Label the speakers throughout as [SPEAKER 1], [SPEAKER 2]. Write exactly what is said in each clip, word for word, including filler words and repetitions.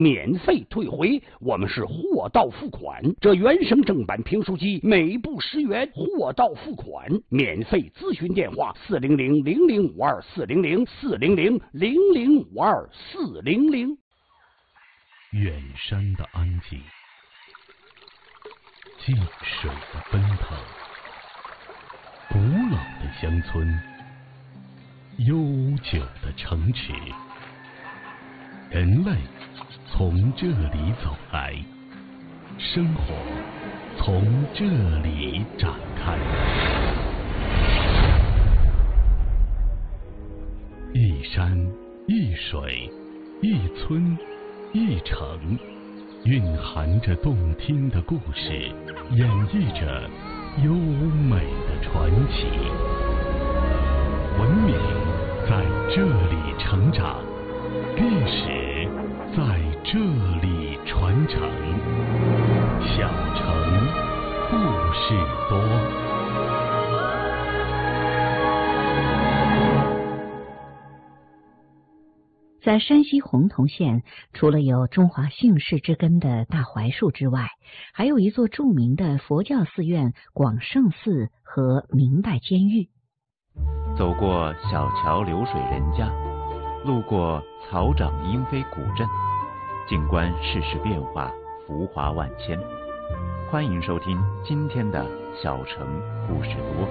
[SPEAKER 1] 免费退回，我们是货到付款。这原声正版评书机每部十元，货到付款，免费咨询电话：四零零零零五二四零零四零零零零五二四零零。
[SPEAKER 2] 远山的安静，静水的奔腾，古老的乡村，悠久的城池，人类从这里走来，生活从这里展开。一山一水，一村一城，蕴含着动听的故事，演绎着优美的传奇。文明在这里成长，历史在这里传承。小城故事多。
[SPEAKER 3] 在山西洪洞县，除了有中华姓氏之根的大槐树之外，还有一座著名的佛教寺院广胜寺和明代监狱。
[SPEAKER 4] 走过小桥流水人家，路过草长莺飞古镇，静观世事变化，浮华万千。欢迎收听今天的小城故事多。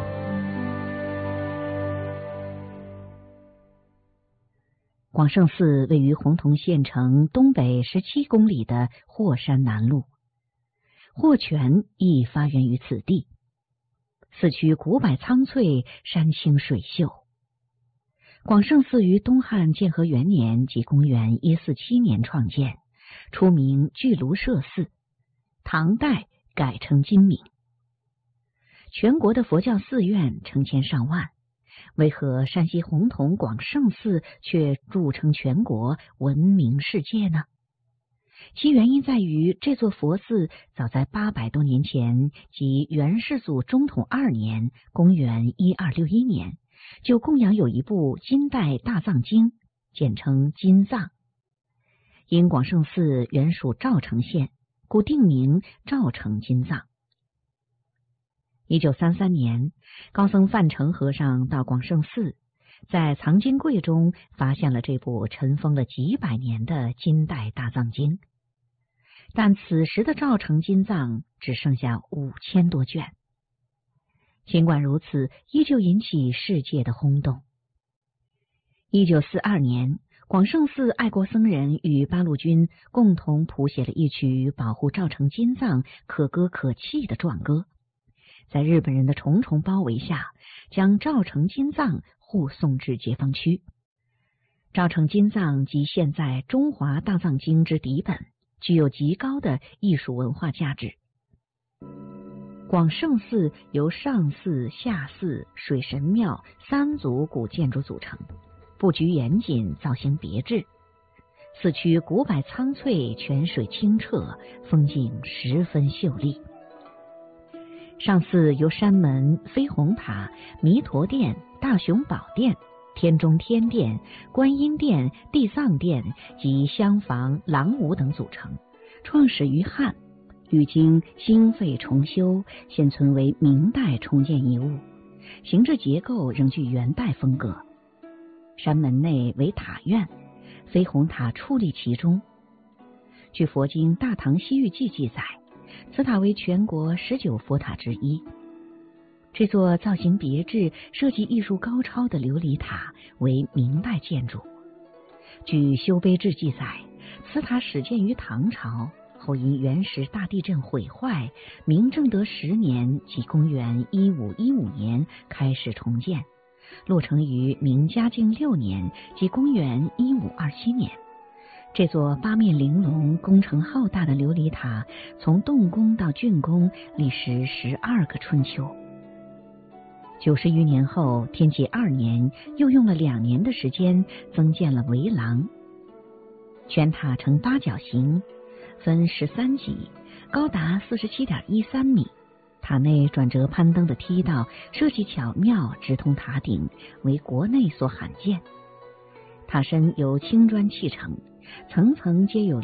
[SPEAKER 3] 广胜寺位于洪洞县城东北十七公里的霍山南麓，霍泉亦发源于此地。寺区古柏苍翠，山清水秀。广胜寺于东汉建和元年即公元一四七年创建，初名巨庐舍寺，唐代改称金明。全国的佛教寺院成千上万，为何山西洪洞广胜寺却著称全国，闻名世界呢？其原因在于，这座佛寺早在八百多年前，即元世祖中统二年（公元一二六一年），就供养有一部金代大藏经，简称金藏。因广胜寺原属赵城县，故定名赵城金藏。一九三三年，高僧范成和尚到广胜寺，在藏经柜中发现了这部尘封了几百年的金代大藏经，但此时的赵城金藏只剩下五千多卷。尽管如此，依旧引起世界的轰动。一九四二年，广胜寺爱国僧人与八路军共同谱写了一曲保护赵城金藏可歌可泣的壮歌，在日本人的重重包围下，将赵城金藏护送至解放区。赵城金藏即现在中华大藏经之底本，具有极高的艺术文化价值。广胜寺由上寺、下寺、水神庙三组古建筑组成，布局严谨，造型别致。寺区古柏苍翠，泉水清澈，风景十分秀丽。上寺由山门、飞虹塔、弥陀殿、大雄宝殿、天中天殿、观音殿、地藏殿及厢房、廊屋等组成，创始于汉，历经兴废重修，现存为明代重建遗物，形制结构仍具元代风格。山门内为塔院，飞虹塔矗立其中。据佛经《大唐西域记》记载，此塔为全国十九佛塔之一。这座造型别致、设计艺术高超的琉璃塔为明代建筑。据《修碑志》记载，此塔始建于唐朝，后因元时大地震毁坏，明正德十年即公元一五一五年开始重建，落成于明嘉靖六年即公元一五二七年。这座八面玲珑、工程浩大的琉璃塔，从动工到竣工历时十二个春秋。九十余年后，天启二年，又用了两年的时间增建了围廊。全塔呈八角形，分十三级，高达四十七点一三米。塔内转折攀登的梯道设计巧妙，直通塔顶，为国内所罕见。塔身由青砖砌成，层层皆有